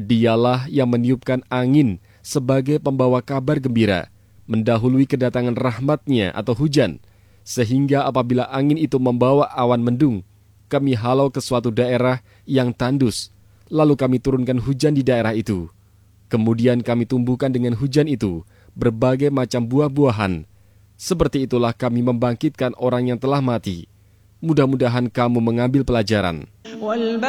Dialah yang meniupkan angin sebagai pembawa kabar gembira, mendahului kedatangan rahmat-Nya atau hujan, sehingga apabila angin itu membawa awan mendung, kami halau ke suatu daerah yang tandus, lalu kami turunkan hujan di daerah itu. Kemudian kami tumbuhkan dengan hujan itu berbagai macam buah-buahan. Seperti itulah kami membangkitkan orang yang telah mati. Mudah-mudahan kamu mengambil pelajaran.